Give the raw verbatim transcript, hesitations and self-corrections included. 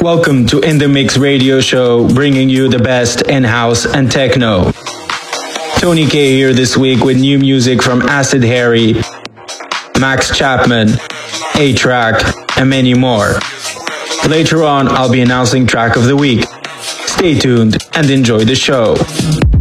Welcome to In The Mix radio show, bringing you the best in house and techno. Tony K here this week with new music from Acid Harry, Max Chapman, A-Trak, and many more. Later on, I'll be announcing track of the week. Stay tuned and enjoy the show.